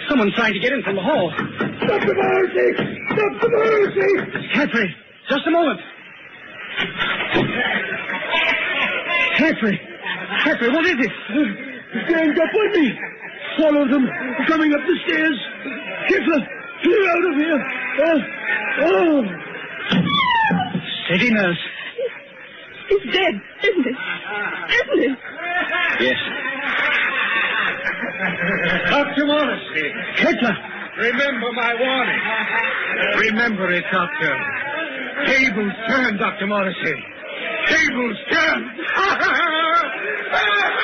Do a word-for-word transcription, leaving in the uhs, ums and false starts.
Someone's trying to get in from the hall. Doctor Morrissey! Doctor Morrissey! Catfrey, just a moment. Catfrey! Catfrey, what is it? He ganged up on me. Followed him, coming up the stairs. Hitler, clear out of here. Oh, oh. Steady, nurse. He's dead, isn't he? Isn't he? Yes. Doctor Morrissey. Hitler! Remember my warning. Remember it, Doctor. Tables turn, Doctor Morrissey. Tables turn.